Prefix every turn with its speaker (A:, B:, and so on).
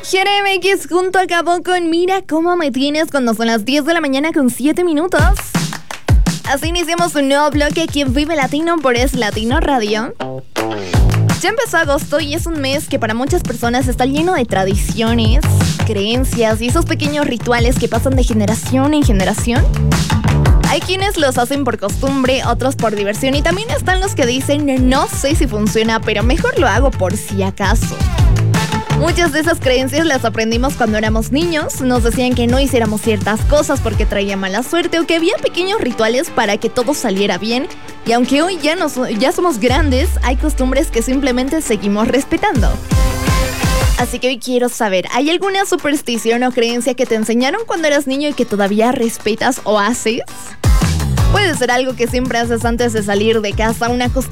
A: JRMX junto a Cabo con Mira Cómo Me Tienes cuando son las 10 de la mañana con 7 minutos. Así iniciamos un nuevo bloque aquí en Vive Latino por Es Latino Radio. Ya empezó agosto y es un mes que para muchas personas está lleno de tradiciones, creencias y esos pequeños rituales que pasan de generación en generación. Hay quienes los hacen por costumbre, otros por diversión y también están los que dicen no sé si funciona, pero mejor lo hago por si acaso. Muchas de esas creencias las aprendimos cuando éramos niños. Nos decían que no hiciéramos ciertas cosas porque traía mala suerte o que había pequeños rituales para que todo saliera bien. Y aunque hoy ya somos grandes, hay costumbres que simplemente seguimos respetando. Así que hoy quiero saber, ¿hay alguna superstición o creencia que te enseñaron cuando eras niño y que todavía respetas o haces? Puede ser algo que siempre haces antes de salir de casa, una costumbre